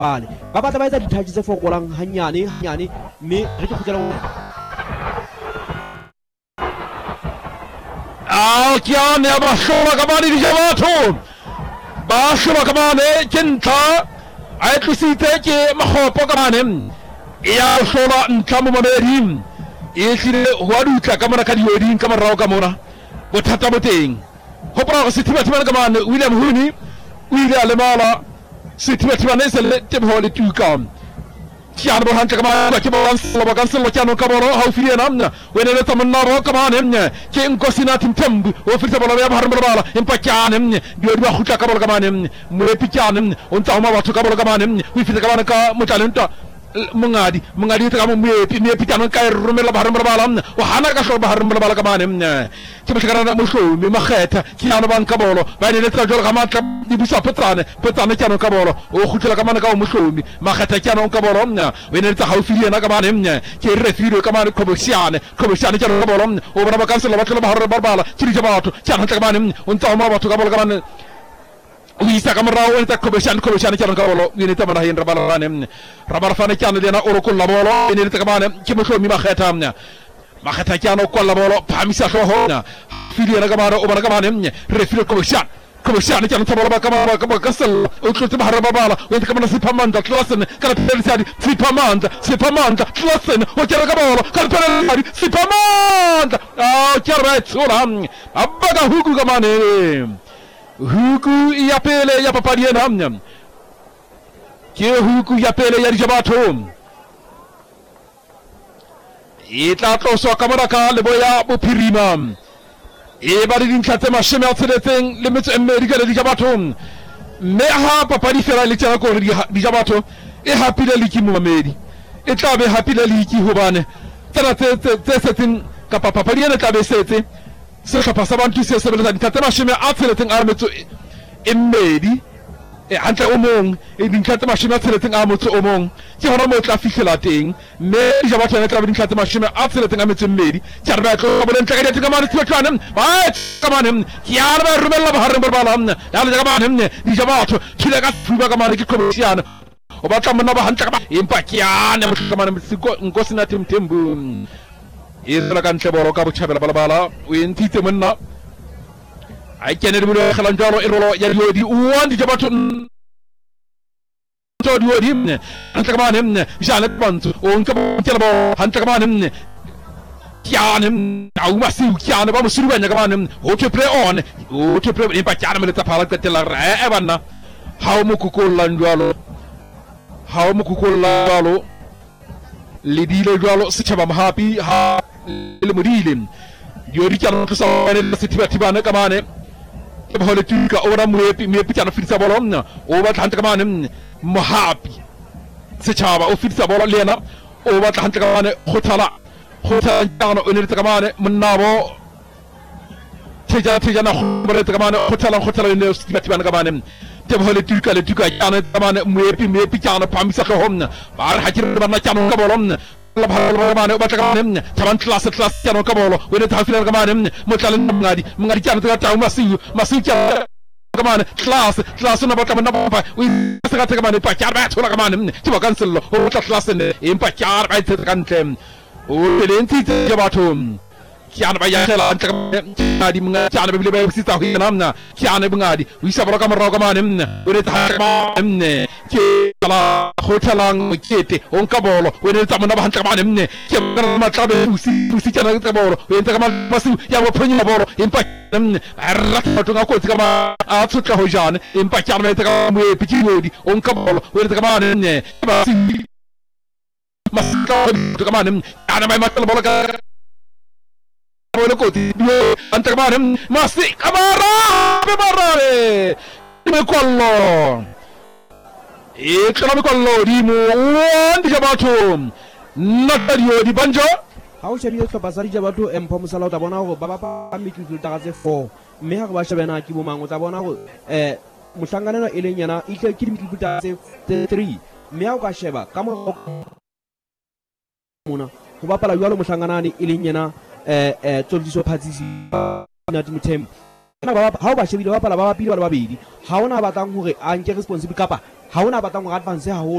bale ba batla ba etsa dithaji tse fokolang hanyane mme re ke kgutlela Kiane abashoba kamane dijabatho bashoba kamane kenta a tlisitse ke magopo kamane ya shoba ntla mo mamedim e tlile ho adutla ka mona ka dioding ka morao ka mona bothata boteng ho pra go sethibathibana kamane William Huni o ile a lemala sethibathibana se le tebho le tukam Kiana bo hantle kamane ke bo kanselo kiano ka bolo ha ufile namna wena le tamanna ro kamane ke ngosina timtembu o filta bolo ya bahar mbala impa kiane dio di khutla ka bolo kamane mo pikiane on tauma watu ka bolo kamane wi filta kamane ka mutalenta mungadi ta mo me pikiane ka rumela bahar mbala o hana ka so bahar mbala kamane ke bashara mo sho mi makheta kiano ban ka bolo ba ne ta jol kamata di bisa petane kiano ka bolo o khutla kamane ka mo sho mi makheta kiano ka bolo wena ta haufile na kamane ke refiro kamane ko bosiane kiano ka bolo o bana kanselo watu bahar mbala chiri jabato kiano ta kamane on tauma watu ka bolo kamane Wisa kamera wenta kobesan kiano ka bolo wena ta mana hin rabala fane kiano dena oro ko la bolo wena ta kamane ke mo sho mi makheta kiano ko la bolo pamisa so hona fili na kamane o bana kamane refiro kobesan kiano ta bolo kamane ka kasel o tlo bahar babala wenta kamane sipamanda klasen kala persadi sipamanda klasen o kiano ka bolo kala persadi sipamanda kiano tsura abaga huku kamane huku yapele ya papadia namnyam ke huku yapele ya jabato itla tloso kamera ka le boya bopirima e ba di ntlhatse masheme a tseletseng le metso America le jabato me ha papadi fela le tsena ko di jabato e hapile le ki momamedi e tlabe hapile le ki hobane tsena tse setting ka papadi ena tlabe setse se hlopha sa bantu se sebetsa dithatse masheme a tseletseng a metso Mmedi e hantle o mong e dithatse masheme a tseletseng a motso o mong ke hona mo tla fihlela teng me ja ba tsena tla dithatse masheme a tseletseng a metso Mmedi tsara ba tlo bolen tla ka kamane tswetwana ba kamane ke ya ba rumella ba hareng bala ya le kamane di ja batho thile ka thuba kamane ke komisiana o ba tla mona ba hantle ka empa ke yana mo kamane ngosina temtembu Isla kan seboro ka bochabela balabala wentite monna ay kenede bulo khalan jalo irolo yar yodi wandi jabato to yodi anta kamane janet bantu on ka kelbo anta kamane kianem au masiu kiane ba musiru banya kamane o te pre on o te pre in pa kiane me ta pala tetela e banna haw mu ko lan jalo lidi le jalo si chaba mahapi ha le mudilim yori kiano to sawene si tibana kamane ke hole tuka ora me pichana filsa bolon o ba tan kamane mahapi si chaba o filsa bolon lena o ba tan kamane khotala kiano onir kamane munabo teja na khumre kamane khotala ne si tibana kamane te hole tuka le tuka kiano kamane me pichana pamisa ko homna bar hajir bana kiano ka bolon la bahal mane ba takamane taban class kiano ka bolo wena ta filan kamane mo talan ngadi kiano ta taw masiu kamane class na ba kamane ba wi sa ta kamane pa kiar ba tola kamane ti ba cancel o ta class ne em pa kiar ba ta kantem o lenti jabato kiano ba ya tela ngadi kiano be be si ta hinamna kiano be ngadi wi sa ba kamane wena ta kamane ke la hotelang kete on ka bolo wena ta mana ba hanta kamane ke ma tabe usi kana ta bolo wena ta kamane basu ya wo ponyo bolo impa arra to ngako ta kama a tsuka hojane impa kana ta kamane pichiyodi on ka bolo wena ta kamane basi masika ta kamane ana mai matal bolo ka bolo ko ti anta kamane masi kamara be barare me kollo economic lodi mo wandi jabato natario di banjo ha o shebile ka basari jabato empo musala ta bona go baba pa mitlu ta ga 4 me ha ba shebena ki mo mango ta bona go muhlanganelo e leng yana e tle ke mitlu ta 3 me ha o ka sheba ka mo mona go bapala jwalo muhlanganane e leng yana tsodiso phatsisi na timutem ha o ba shebile bapala ba bapile ba babedi ha ona batang hore a nke responsible kapa ha ona batang go advance ha